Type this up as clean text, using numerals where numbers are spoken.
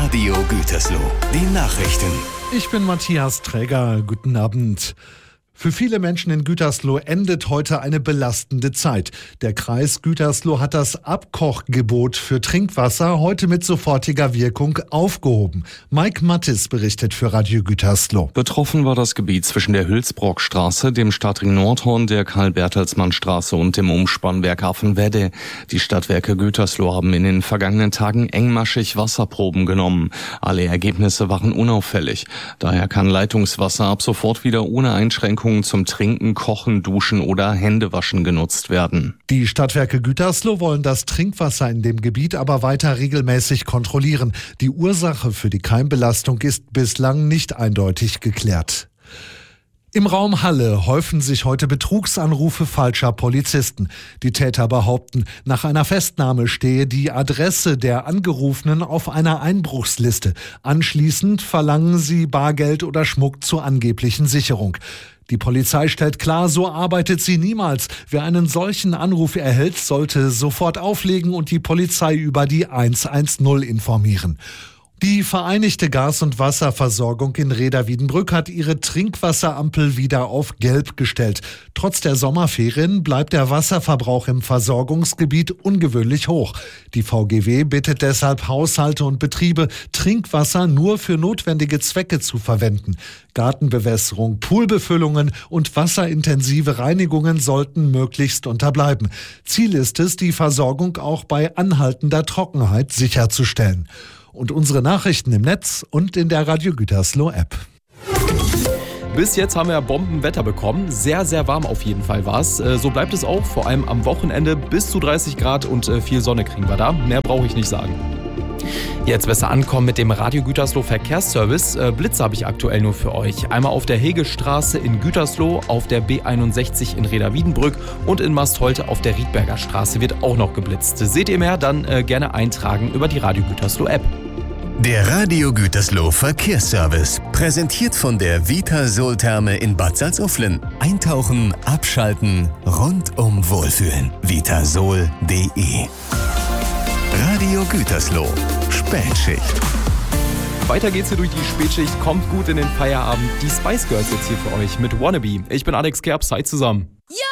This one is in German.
Radio Gütersloh, die Nachrichten. Ich bin Matthias Träger. Guten Abend. Für viele Menschen in Gütersloh endet heute eine belastende Zeit. Der Kreis Gütersloh hat das Abkochgebot für Trinkwasser heute mit sofortiger Wirkung aufgehoben. Mike Mattis berichtet für Radio Gütersloh. Betroffen war das Gebiet zwischen der Hülsbrockstraße, dem Stadtring Nordhorn, der Karl-Bertelsmann-Straße und dem Umspannwerk Affenwedde. Die Stadtwerke Gütersloh haben in den vergangenen Tagen engmaschig Wasserproben genommen. Alle Ergebnisse waren unauffällig. Daher kann Leitungswasser ab sofort wieder ohne Einschränkungen zum Trinken, Kochen, Duschen oder Händewaschen genutzt werden. Die Stadtwerke Gütersloh wollen das Trinkwasser in dem Gebiet aber weiter regelmäßig kontrollieren. Die Ursache für die Keimbelastung ist bislang nicht eindeutig geklärt. Im Raum Halle häufen sich heute Betrugsanrufe falscher Polizisten. Die Täter behaupten, nach einer Festnahme stehe die Adresse der Angerufenen auf einer Einbruchsliste. Anschließend verlangen sie Bargeld oder Schmuck zur angeblichen Sicherung. Die Polizei stellt klar, so arbeitet sie niemals. Wer einen solchen Anruf erhält, sollte sofort auflegen und die Polizei über die 110 informieren. Die Vereinigte Gas- und Wasserversorgung in Rheda-Wiedenbrück hat ihre Trinkwasserampel wieder auf Gelb gestellt. Trotz der Sommerferien bleibt der Wasserverbrauch im Versorgungsgebiet ungewöhnlich hoch. Die VGW bittet deshalb Haushalte und Betriebe, Trinkwasser nur für notwendige Zwecke zu verwenden. Gartenbewässerung, Poolbefüllungen und wasserintensive Reinigungen sollten möglichst unterbleiben. Ziel ist es, die Versorgung auch bei anhaltender Trockenheit sicherzustellen. Und unsere Nachrichten im Netz und in der Radio Gütersloh App. Bis jetzt haben wir Bombenwetter bekommen. Sehr, sehr warm auf jeden Fall war es. So bleibt es auch, vor allem am Wochenende. Bis zu 30 Grad und viel Sonne kriegen wir da. Mehr brauche ich nicht sagen. Jetzt besser ankommen mit dem Radio Gütersloh Verkehrsservice. Blitze habe ich aktuell nur für euch. Einmal auf der Hegestraße in Gütersloh, auf der B61 in Rheda-Wiedenbrück und in Mastholte auf der Riedberger Straße wird auch noch geblitzt. Seht ihr mehr, dann gerne eintragen über die Radio Gütersloh App. Der Radio Gütersloh Verkehrsservice, präsentiert von der Vitasol-Therme in Bad Salzuflen. Eintauchen, abschalten, rundum wohlfühlen. Vitasol.de. Radio Gütersloh, Spätschicht. Weiter geht's hier durch die Spätschicht, kommt gut in den Feierabend. Die Spice Girls jetzt hier für euch mit Wannabe. Ich bin Alex Kerbs, seid zusammen. Ja!